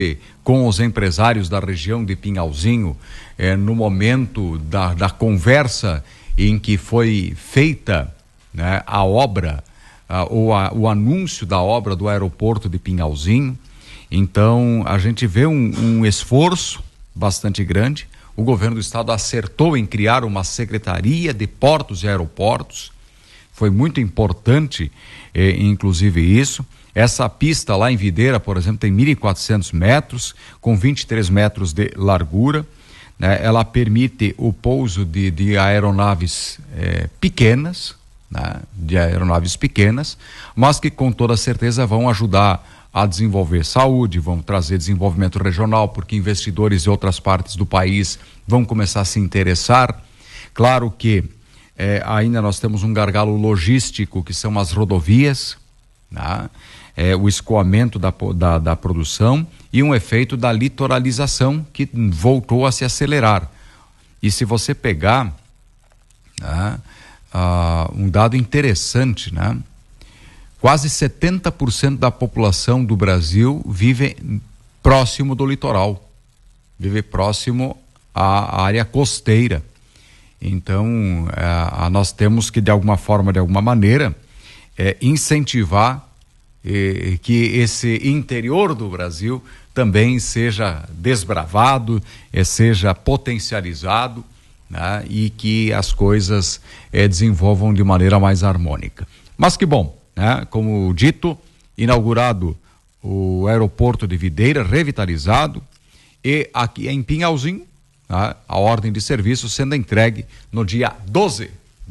com os empresários da região de Pinhalzinho, no momento da conversa em que foi feita, né, a obra, o anúncio da obra do aeroporto de Pinhalzinho. Então, a gente vê um esforço bastante grande. O governo do estado acertou em criar uma secretaria de portos e aeroportos. Foi muito importante, inclusive isso. Essa pista lá em Videira, por exemplo, tem 1.400 metros, com 23 metros de largura, né? Ela permite o pouso de aeronaves pequenas, né? De aeronaves pequenas, mas que com toda certeza vão ajudar a desenvolver saúde, vão trazer desenvolvimento regional, porque investidores de outras partes do país vão começar a se interessar. Claro que ainda nós temos um gargalo logístico, que são as rodovias, né? O escoamento da produção e um efeito da litoralização que voltou a se acelerar. E se você pegar, né, um dado interessante, né? Quase 70% da população do Brasil vive próximo do litoral, vive próximo à área costeira. Então, nós temos que, de alguma forma, de alguma maneira, incentivar que esse interior do Brasil também seja desbravado, seja potencializado, né, e que as coisas desenvolvam de maneira mais harmônica. Mas que bom, né? Como dito, inaugurado o aeroporto de Videira, revitalizado, e aqui em Pinhalzinho, né, a ordem de serviço sendo entregue no dia 12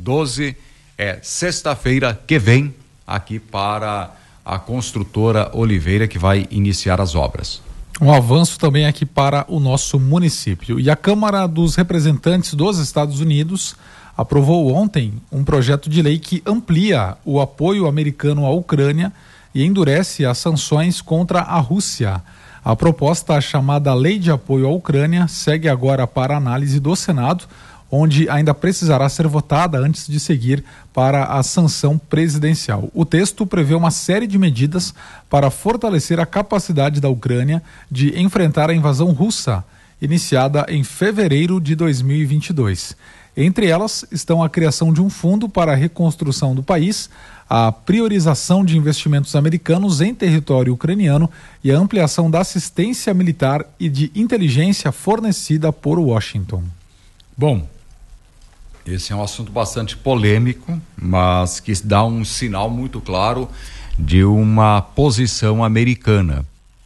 sexta-feira que vem, aqui para a construtora Oliveira, que vai iniciar as obras. Um avanço também aqui para o nosso município. E a Câmara dos Representantes dos Estados Unidos aprovou ontem um projeto de lei que amplia o apoio americano à Ucrânia e endurece as sanções contra a Rússia. A proposta, chamada Lei de Apoio à Ucrânia, segue agora para análise do Senado, onde ainda precisará ser votada antes de seguir para a sanção presidencial. O texto prevê uma série de medidas para fortalecer a capacidade da Ucrânia de enfrentar a invasão russa, iniciada em fevereiro de 2022. Entre elas estão a criação de um fundo para a reconstrução do país, a priorização de investimentos americanos em território ucraniano e a ampliação da assistência militar e de inteligência fornecida por Washington. Bom, esse é um assunto bastante polêmico, mas que dá um sinal muito claro de uma posição americana.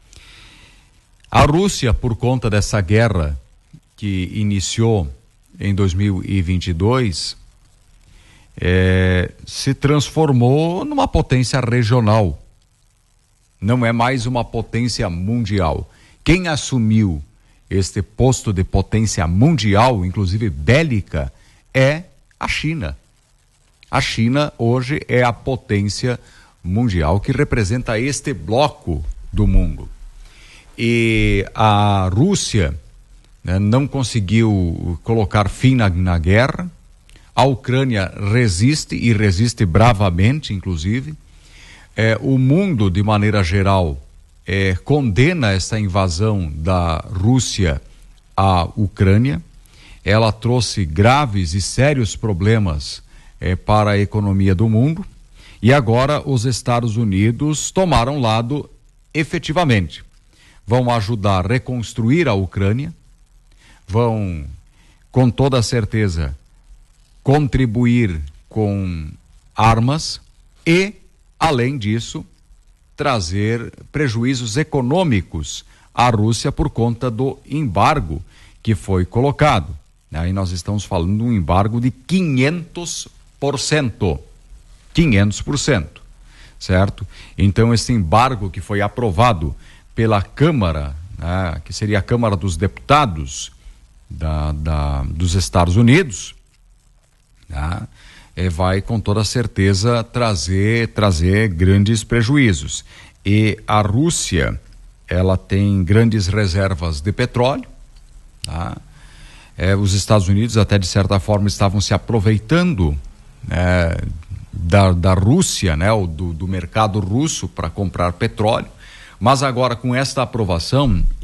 A Rússia, por conta dessa guerra que iniciou em 2022, se transformou numa potência regional. Não é mais uma potência mundial. Quem assumiu este posto de potência mundial, inclusive bélica, é a China. A China hoje é a potência mundial que representa este bloco do mundo. E a Rússia, né, não conseguiu colocar fim na guerra. A Ucrânia resiste e resiste bravamente, inclusive. O mundo, de maneira geral, condena essa invasão da Rússia à Ucrânia. Ela trouxe graves e sérios problemas para a economia do mundo, e agora os Estados Unidos tomaram lado efetivamente. Vão ajudar a reconstruir a Ucrânia, vão, com toda certeza, contribuir com armas e, além disso, trazer prejuízos econômicos à Rússia por conta do embargo que foi colocado. Aí nós estamos falando de um embargo de 500%. 500%, certo? Então, esse embargo que foi aprovado pela Câmara, né, que seria a Câmara dos Deputados dos Estados Unidos, tá? Vai com toda certeza trazer grandes prejuízos. E a Rússia, ela tem grandes reservas de petróleo, tá? Os Estados Unidos até de certa forma estavam se aproveitando da Rússia, né, do mercado russo para comprar petróleo, Mas agora, com esta aprovação,